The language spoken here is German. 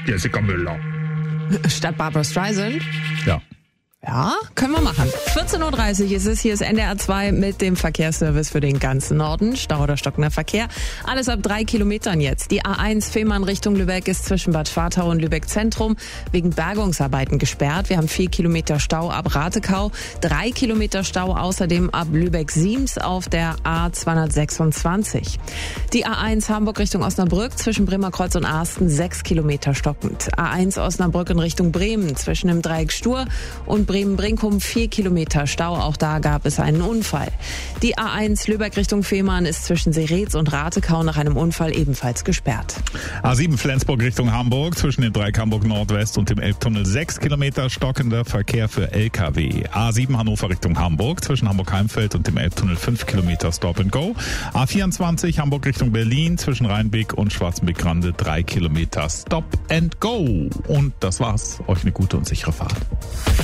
Jessica Müller. Statt Barbra Streisand? Ja. Ja, können wir machen. 14.30 Uhr ist es. Hier ist NDR 2 mit dem Verkehrsservice für den ganzen Norden. Stau oder stockender Verkehr. Alles ab 3 Kilometern jetzt. Die A1 Fehmarn Richtung Lübeck ist zwischen Bad Schwartau und Lübeck Zentrum wegen Bergungsarbeiten gesperrt. Wir haben 4 Kilometer Stau ab Ratekau. 3 Kilometer Stau außerdem ab Lübeck-Siems auf der A226. Die A1 Hamburg Richtung Osnabrück zwischen Bremerkreuz und Arsten 6 Kilometer stockend. A1 Osnabrück in Richtung Bremen zwischen dem Dreieck Stur und Bremen-Brinkum 4 Kilometer Stau. Auch da gab es einen Unfall. Die A1 Lübeck Richtung Fehmarn ist zwischen Seretz und Ratekau nach einem Unfall ebenfalls gesperrt. A7 Flensburg Richtung Hamburg zwischen dem Dreieck Hamburg Nordwest und dem Elbtunnel 6 Kilometer stockender Verkehr für LKW. A7 Hannover Richtung Hamburg zwischen Hamburg-Heimfeld und dem Elbtunnel 5 Kilometer Stop and Go. A24 Hamburg Richtung Berlin zwischen Rheinbeck und Schwarzenbeck-Grande 3 Kilometer Stop and Go. Und das war's. Euch eine gute und sichere Fahrt.